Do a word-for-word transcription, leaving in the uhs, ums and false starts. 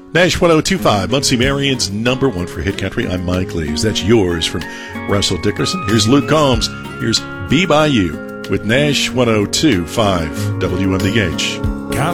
Nash one oh two point five, Muncie Marion's number one for hit country. I'm Mike Lees. That's yours from Russell Dickerson. Here's Luke Combs. Here's Be By You with Nash one oh two point five W M B H.